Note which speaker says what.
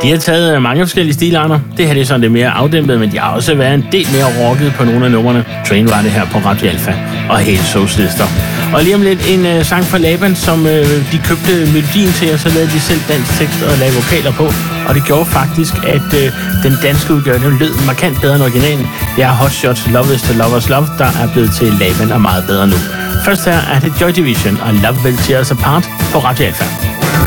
Speaker 1: De har taget mange forskellige stilarter. Det her det er sådan lidt mere afdæmpet, men de har også været en del mere rocket på nogle af numrene. Train var det her på Radio Alpha og Hail Soul Sister. Og lige om lidt en sang fra Laban, som de købte melodien til, og så lavede de selv dansk tekst og lavede vokaler på. Og det gjorde faktisk, at den danske udgave lød markant bedre end originalen. Det er Hot Shots Love is the Lover's Love, der er blevet til Laban og meget bedre nu. Først her er det Joy Division og Love Will Tear Us Apart på Radio Alpha.